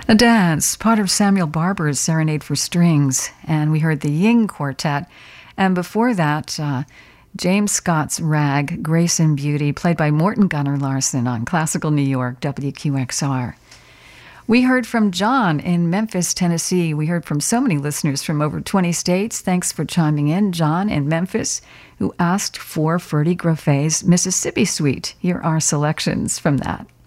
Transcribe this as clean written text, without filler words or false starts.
A Dance, part of Samuel Barber's Serenade for Strings, and we heard the Ying Quartet. And before that, James Scott's Rag, Grace and Beauty, played by Morton Gunnar Larson on Classical New York, WQXR. We heard from John in Memphis, Tennessee. We heard from so many listeners from over 20 states. Thanks for chiming in, John in Memphis, who asked for Ferdy Groffet's Mississippi Suite. Here are selections from that.